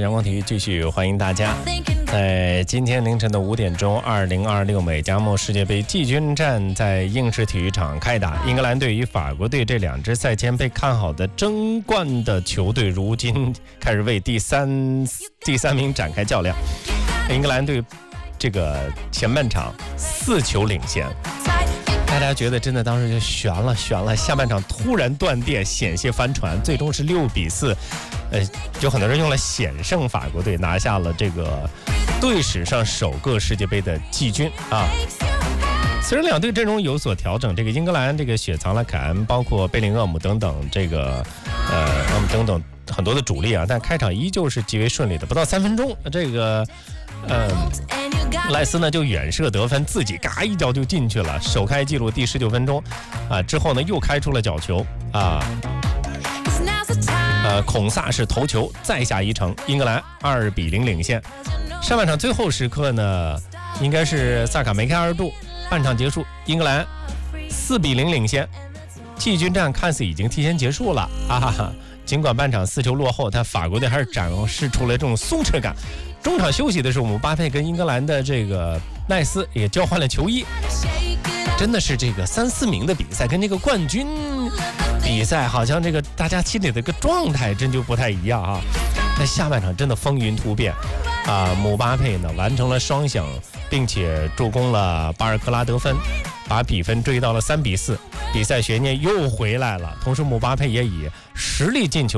阳光体育继续欢迎大家。在今天凌晨的5点钟，2026美加墨世界杯季军战在英式体育场开打。英格兰队与法国队这两支赛前被看好的争冠的球队，如今开始为第三名展开较量。英格兰队这个前半场4球领先，大家觉得真的当时就悬了，下半场突然断电，险些翻船，最终是6-4，有很多人用了险胜法国队，拿下了这个队史上首个世界杯的季军啊。虽然两队阵容有所调整，这个英格兰这个雪藏了凯恩，包括贝林厄姆等等等等很多的主力啊，但开场依旧是极为顺利的，不到3分钟，这个赖斯呢就远射得分，自己嘎一脚就进去了，首开纪录第19分钟啊，之后呢又开出了角球啊，孔萨是头球再下一城，英格兰2-0领先。上半场最后时刻呢，应该是萨卡梅开2度，半场结束，英格兰4-0领先，季军战看似已经提前结束了啊。尽管半场4球落后，但法国队还是展示出了这种松弛感。中场休息的时候，姆巴佩跟英格兰的这个奈斯也交换了球衣，真的是这个3-4名的比赛跟这个冠军比赛，好像这个大家心里的一个状态真就不太一样啊。在下半场真的风云突变啊，姆巴佩呢完成了双响，并且助攻了巴尔克拉得分，把比分追到了3-4，比赛悬念又回来了。同时姆巴佩也以实力进球